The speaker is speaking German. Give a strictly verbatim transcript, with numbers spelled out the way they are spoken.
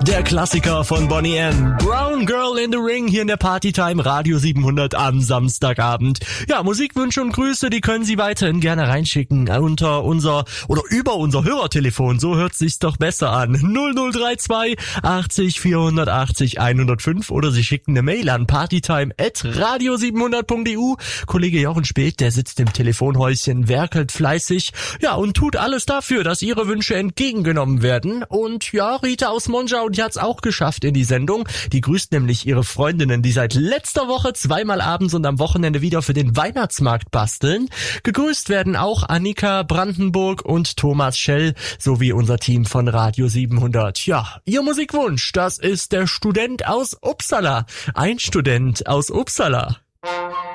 Der Klassiker von Bonnie M. Brown Girl in the Ring hier in der Partytime Radio siebenhundert am Samstagabend. Ja, Musikwünsche und Grüße, die können Sie weiterhin gerne reinschicken unter unser oder über unser Hörertelefon. So hört sich's doch besser an. null null drei zwei achtzig vierhundertachtzig hundertfünf oder Sie schicken eine Mail an partytime at radio siebenhundert punkt e u. Kollege Jochen Speth, der sitzt im Telefonhäuschen, werkelt fleißig, ja, und tut alles dafür, dass Ihre Wünsche entgegengenommen werden. Und ja, Rita aus Monschau, die hat's auch geschafft in die Sendung. Die grüßt nämlich ihre Freundinnen, die seit letzter Woche zweimal abends und am Wochenende wieder für den Weihnachtsmarkt basteln. Gegrüßt werden auch Annika Brandenburg und Thomas Schell sowie unser Team von Radio siebenhundert. Ja, Ihr Musikwunsch, das ist der Student aus Uppsala. Ein Student aus Uppsala.